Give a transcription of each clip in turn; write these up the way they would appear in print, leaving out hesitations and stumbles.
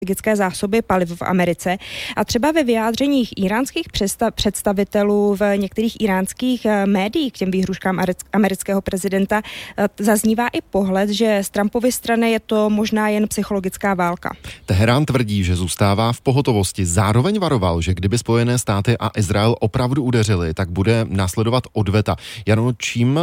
strategické zásoby paliv v Americe. A třeba ve vyjádřeních iránských představitelů v některých iránských médiích k těm výhruškám amerického prezidenta zaznívá i pohled, že z Trumpovy strany je to možná jen psychologická válka. Teherán tvrdí, že zůstává v pohotovosti. Zároveň varoval, že kdyby Spojené státy a Izrael opravdu udeřili, tak bude následovat odveta. Jano, čím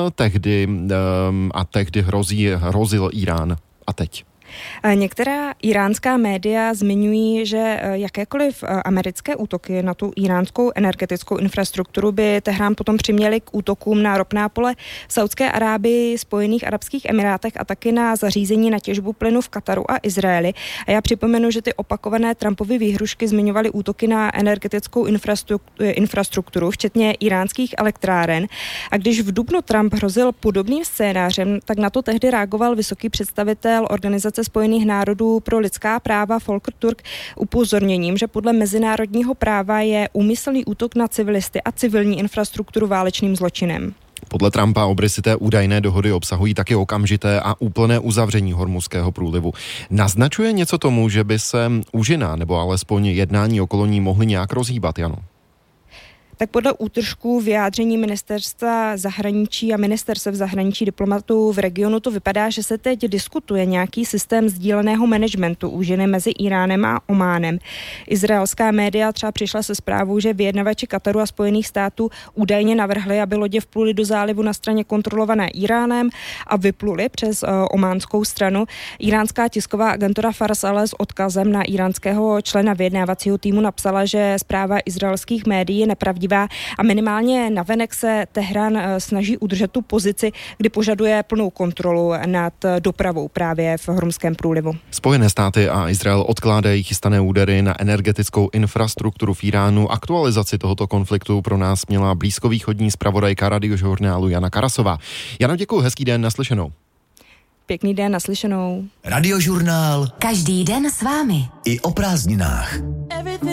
tehdy hrozil Irán a teď? Některá iránská média zmiňují, že jakékoliv americké útoky na tu iránskou energetickou infrastrukturu by Teherán potom přiměly k útokům na ropná pole v Saudské Arábii, Spojených arabských emirátech a taky na zařízení na těžbu plynu v Kataru a Izraeli. A já připomenu, že ty opakované Trumpovy výhrušky zmiňovaly útoky na energetickou infrastrukturu, včetně iránských elektráren. A když v dubnu Trump hrozil podobným scénářem, tak na to tehdy reagoval vysoký představitel Organizace Spojených národů pro lidská práva Volker Turk upozorněním, že podle mezinárodního práva je úmyslný útok na civilisty a civilní infrastrukturu válečným zločinem. Podle Trumpa obrysy té údajné dohody obsahují taky okamžité a úplné uzavření Hormuzského průlivu. Naznačuje něco tomu, že by se úžina nebo alespoň jednání okolo ní mohly nějak rozhýbat, Jano? Tak podle útržků vyjádření ministerstva zahraničí a ministerstev zahraničí diplomatů v regionu to vypadá, že se teď diskutuje nějaký systém sdíleného managementu úžiny mezi Iránem a Ománem. Izraelská média třeba přišla se zprávou, že vyjednavači Kataru a Spojených států údajně navrhli, aby lodě vpluly do zálivu na straně kontrolované Iránem a vypluly přes ománskou stranu. Iránská tisková agentura Fars ale s odkazem na iránského člena vyjednávacího týmu napsala, že zpráva izraelských médií je nepravdivá a minimálně navenek se Teherán snaží udržet tu pozici, kdy požaduje plnou kontrolu nad dopravou právě v Hormuzském průlivu. Spojené státy a Izrael odkládají chystané údery na energetickou infrastrukturu v Iránu. Aktualizaci tohoto konfliktu pro nás měla blízkovýchodní zpravodajka Radiožurnálu Jana Karasová. Jano, děkuji, hezký den, naslyšenou. Pěkný den, naslyšenou. Radiožurnál. Každý den s vámi. I o prázdninách.